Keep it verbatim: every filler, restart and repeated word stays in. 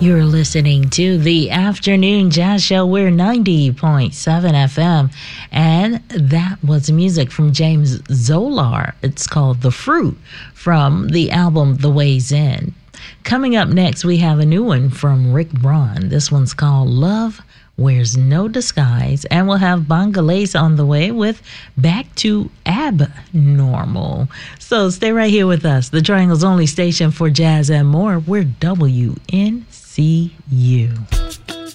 You're listening to the Afternoon Jazz Show. We're ninety point seven F M. And that was music from James Zolar. It's called The Fruit from the album The Ways In. Coming up next, we have a new one from Rick Braun. This one's called Love Wears No Disguise. And we'll have Bangladesh on the way with Back to Abnormal. So stay right here with us. The Triangle's only station for jazz and more. We're W N C U.